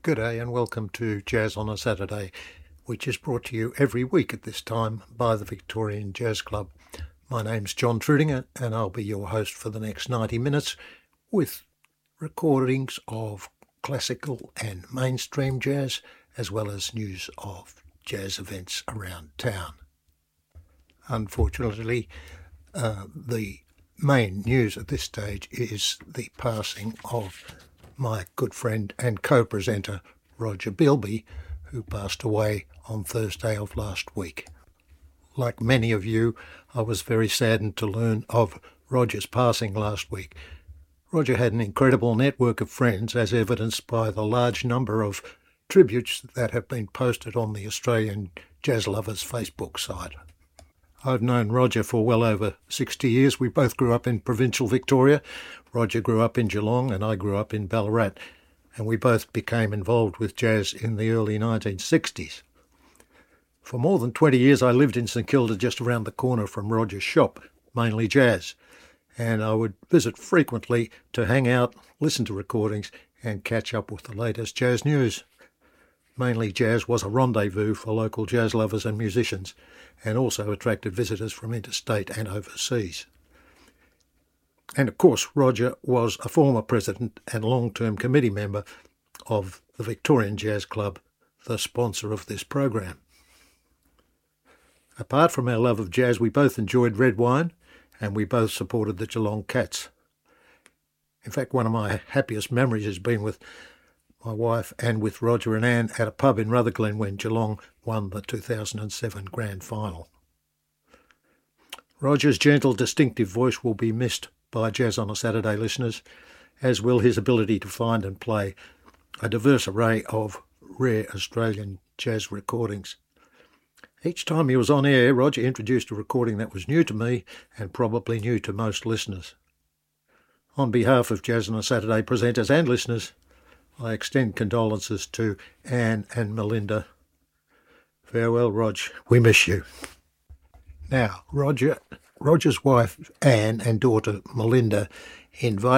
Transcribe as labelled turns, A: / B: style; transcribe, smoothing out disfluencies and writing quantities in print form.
A: Good day and welcome to Jazz on a Saturday, which is brought to you every week at this time by the Victorian Jazz Club. My name's John Trudinger and I'll be your host for the next 90 minutes with recordings of classical and mainstream jazz, as well as news of jazz events around town. Unfortunately, the main news at this stage is the passing of my good friend and co-presenter Roger Bilby, who passed away on Thursday of last week. Like many of you, I was very saddened to learn of Roger's passing last week. Roger had an incredible network of friends, as evidenced by the large number of tributes that have been posted on the Australian Jazz Lovers Facebook site. I've known Roger for well over 60 years. We both grew up in provincial Victoria. Roger grew up in Geelong and I grew up in Ballarat. And we both became involved with jazz in the early 1960s. For more than 20 years I lived in St Kilda, just around the corner from Roger's shop, mainly jazz. And I would visit frequently to hang out, listen to recordings and catch up with the latest jazz news. Mainly jazz was a rendezvous for local jazz lovers and musicians, and also attracted visitors from interstate and overseas. And of course, Roger was a former president and long-term committee member of the Victorian Jazz Club, the sponsor of this program. Apart from our love of jazz, we both enjoyed red wine, and we both supported the Geelong Cats. In fact, one of my happiest memories has been with my wife and with Roger and Anne at a pub in Rutherglen when Geelong won the 2007 Grand Final. Roger's gentle, distinctive voice will be missed by Jazz on a Saturday listeners, as will his ability to find and play a diverse array of rare Australian jazz recordings. Each time he was on air, Roger introduced a recording that was new to me and probably new to most listeners. On behalf of Jazz on a Saturday presenters and listeners, I extend condolences to Anne and Melinda. Farewell, Rog. We miss you. Now, Roger's wife, Anne, and daughter, Melinda, invite